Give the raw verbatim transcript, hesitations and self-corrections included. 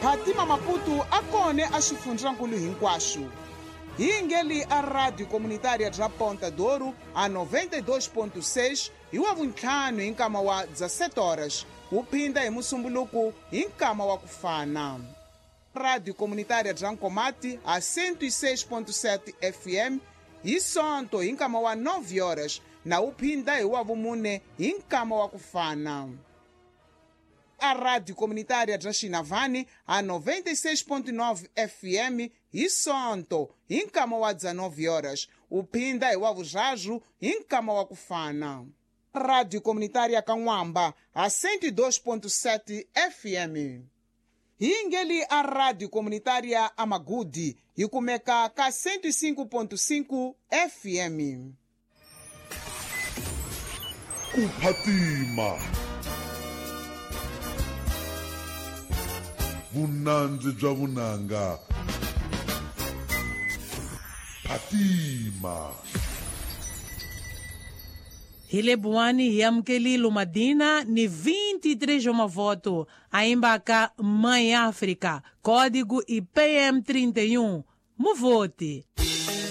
Phatima Maputo a kone a xifundzankulu hinkwaxo. Hi ngeli a rádio comunitária bya Ponta Douro a noventa e dois ponto seis hi wa vuntlhanu hi nkama wa dezessete horas, wu phinda hi musumbuluku hi nkama wa kufana. Rádio comunitária bya Nkomati a cento e seis ponto sete F M hi sonto hi nkama wa nove horas na wu phinda hi wa vumune hi nkama wa kufana. A rádio comunitária bya Xinavani a noventa e seis ponto nove F M hi sonto hi nkama wa dezenove horas, wu phinda hi wa vuzhazu hi nkama wa kufana. Rádio comunitária Kanwamba a cento e dois ponto sete F M. Hi ngeli a rádio comunitária Amagudi hi kumeka ka cento e cinco ponto cinco F M. Kuphatima vunandzi bya vunanga. Phatima Hile Buani hi amukelile Madina ni vinte e três uma voto a embarcar Mãe África, código I P M trinta e um. Muvote.